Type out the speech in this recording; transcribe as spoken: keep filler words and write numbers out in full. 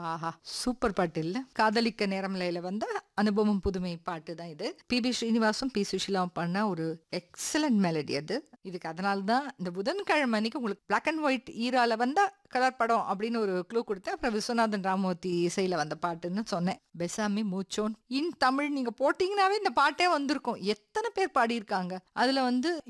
ஆஹா! Super பாட்டு இல்ல? காதலிக்க நேரமில்லைல வந்த அனுபவம் புதுமை பாட்டு தான் இது. பி பி ஸ்ரீனிவாசும், பி சுஷீலாவும் பாடுன ஒரு எக்ஸலன்ட் மெலடி அது. இதுக்கு அதனால தான் இந்த புதன்கிழமை அன்னைக்கு உங்களுக்கு பிளாக் அண்ட் ஒயிட் ஈரால வந்தா கலர் படம் அப்படின்னு ஒரு க்ளூ குடுத்தேன். அப்புறம் விஸ்வநாதன் ராமமூர்த்தி இசையில வந்த பாட்டுன்னு சொன்னேன். பெசாமி மூச்சோன் இன் தமிழ் நீங்க போட்டீங்கன்னாவே இந்த பாட்டே வந்திருக்கும். எத்தன பேர் பாடியிருக்காங்க. அதுல வந்து